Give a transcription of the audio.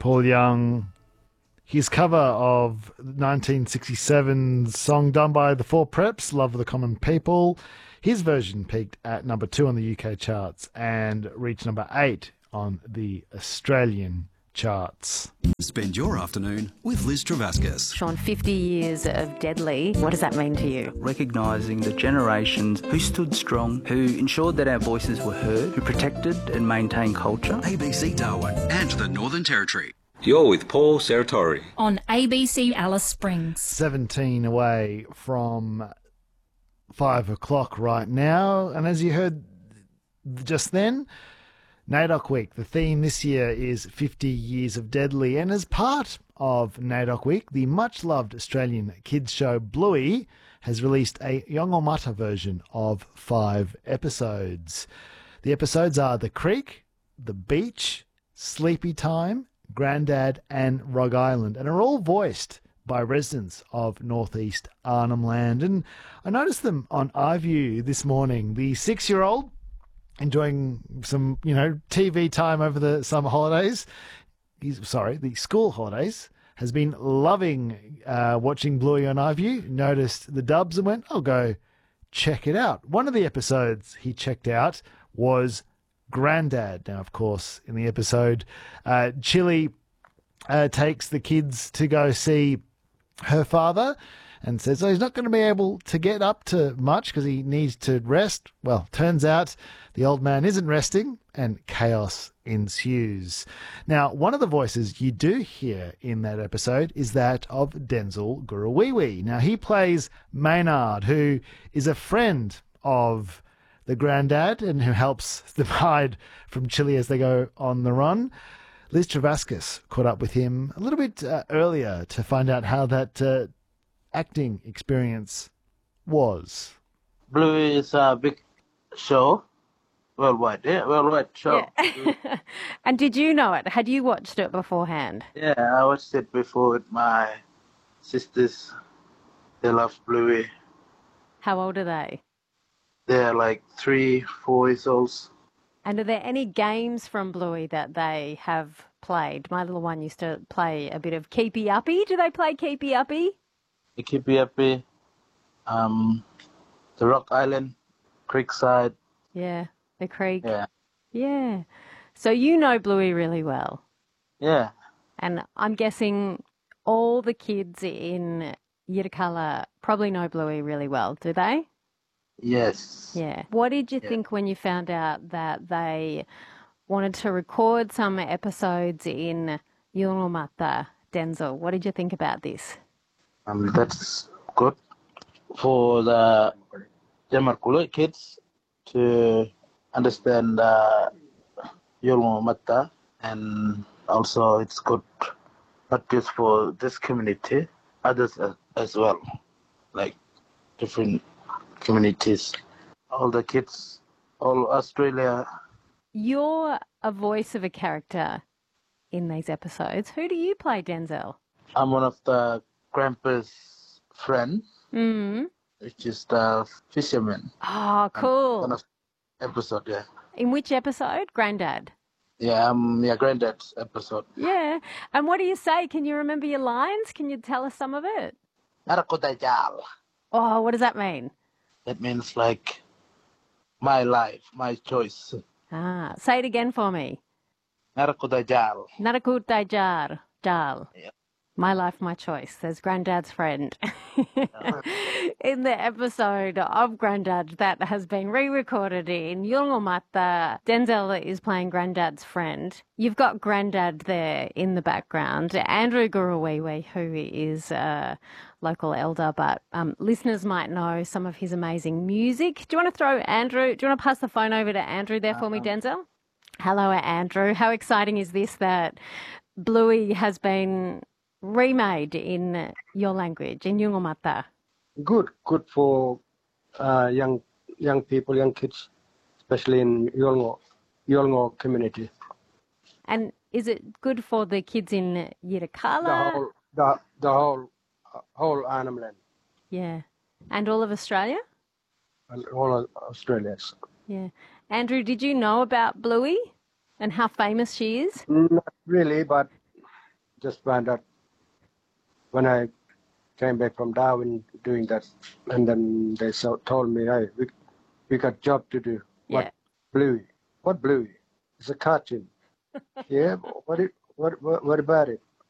Paul Young. His cover of 1967's song done by the Four Preps, Love of the Common People. His version peaked at number 2 on the UK charts and reached number 8 on the Australian charts. Spend your afternoon with Liz Travascus. Sean, 50 years of Deadly, what does that mean to you? Recognising the generations who stood strong, who ensured that our voices were heard, who protected and maintained culture. ABC Darwin and the Northern Territory. You're with Paul Serratori. On ABC Alice Springs. 17 away from 5 o'clock right now. And as you heard just then, NAIDOC Week. The theme this year is 50 Years of Deadly. And as part of NAIDOC Week, the much-loved Australian kids show Bluey has released a Yongomata version of 5 episodes. The episodes are The Creek, The Beach, Sleepy Time, Grandad and Rog Island, and are all voiced by residents of northeast Arnhem Land. And I noticed them on iView this morning. The 6-year-old enjoying some, TV time over the summer holidays. The school holidays. Has been loving watching Bluey on iView. Noticed the dubs and went, I'll go check it out. One of the episodes he checked out was Grandad. Now, of course, in the episode, Chili takes the kids to go see her father and says, he's not going to be able to get up to much because he needs to rest. Well, turns out the old man isn't resting and chaos ensues. Now, one of the voices you do hear in that episode is that of Denzel Gurawiwi. Now, he plays Maynard, who is a friend of the Grandad and who helps them hide from Chili as they go on the run. Liz Travascus caught up with him a little bit earlier to find out how that acting experience was. Bluey is a big show, worldwide show. Yeah. And did you know it? Had you watched it beforehand? Yeah, I watched it before with my sisters. They love Bluey. How old are they? They're like 3, 4 years old. And are there any games from Bluey that they have played? My little one used to play a bit of Keepy Uppy. Do they play Keepy Uppy? The Keepy Uppy, the Rock Island, Creekside. Yeah, the Creek. Yeah. Yeah. So you know Bluey really well. Yeah. And I'm guessing all the kids in Yirrkala probably know Bluey really well, do they? Yes. Yeah. What did you think when you found out that they wanted to record some episodes in Yongomata, Denzel? What did you think about this? That's good for the Jamarkulu kids to understand Yongomata, and also it's good not just for this community, others as well, like different communities, all the kids, all Australia. You're a voice of a character in these episodes. Who do you play, Denzel? I'm one of the grandpa's friend, which is the fisherman. Oh, cool. One of the episode, yeah. In which episode? Grandad? Yeah, Granddad's episode. Yeah. And what do you say? Can you remember your lines? Can you tell us some of it? Narakudajal. Oh, what does that mean? That means like my life, my choice. Ah, say it again for me. Narakudajal. Narakudajal. Jal. Yeah. My life, my choice. There's Grandad's friend. In the episode of Grandad that has been re-recorded in Yongomata, Denzel is playing Grandad's friend. You've got Grandad there in the background. Andrew Gurawiwi, who is a local elder, but listeners might know some of his amazing music. Do you want to pass the phone over to Andrew there for me, Denzel? Hello, Andrew. How exciting is this that Bluey has been remade in your language, in Yongomata? Good for young people, young kids, especially in Yolngo community. And is it good for the kids in Yirrkala? The whole Arnhem Land. Yeah. And all of Australia? And all of Australia. Yeah. Andrew, did you know about Bluey and how famous she is? Not really, but just found out when I came back from Darwin doing that, and then they told me, hey, we got job to do. Yeah. What Bluey? What Bluey? It's a cartoon. Yeah. What about it?